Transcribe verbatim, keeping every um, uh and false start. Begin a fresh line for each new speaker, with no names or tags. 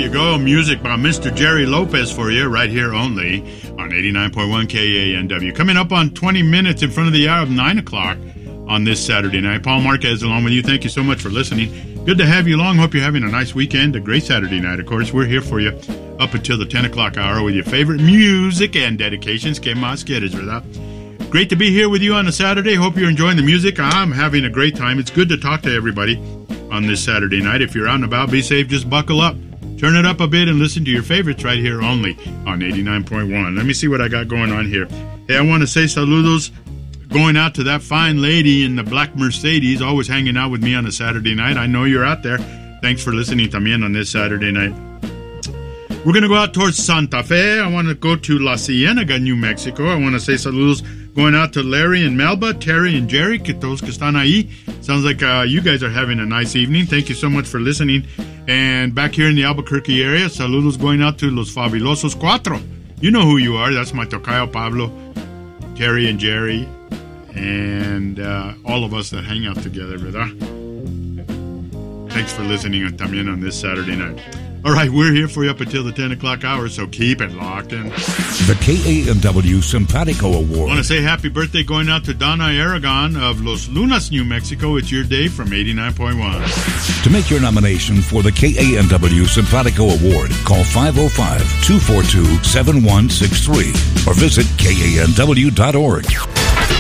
you go. Music by Mister Jerry Lopez for you right here only on eighty-nine point one K A N W. Coming up on twenty minutes in front of the hour of nine o'clock on this Saturday night. Paul Marquez along with you. Thank you so much for listening. Good to have you along. Hope you're having a nice weekend. A great Saturday night, of course. We're here for you up until the ten o'clock hour with your favorite music and dedications. Que más quieres, verdad? Great to be here with you on a Saturday. Hope you're enjoying the music. I'm having a great time. It's good to talk to everybody on this Saturday night. If you're out and about, be safe. Just buckle up. Turn it up a bit and listen to your favorites right here only on eighty-nine point one. Let me see what I got going on here. Hey, I want to say saludos going out to that fine lady in the black Mercedes, always hanging out with me on a Saturday night. I know you're out there. Thanks for listening también on this Saturday night. We're going to go out towards Santa Fe. I want to go to La Cienega, New Mexico. I want to say saludos going out to Larry and Melba, Terry and Jerry, que todos que están ahí. Sounds like uh, you guys are having a nice evening. Thank you so much for listening. And back here in the Albuquerque area, saludos going out to Los Fabulosos Cuatro. You know who you are. That's my tocayo Pablo, Terry and Jerry, and uh, all of us that hang out together, ¿verdad? Thanks for listening también on this Saturday night. All right, we're here for you up until the ten o'clock hour, so keep it locked in.
The K A N W Simpatico Award.
I want to say happy birthday going out to Donna Aragon of Los Lunas, New Mexico. It's your day from eighty-nine point one.
To make your nomination for the K A N W Simpatico Award, call five oh five, two four two, seven one six three or visit K A N W dot org.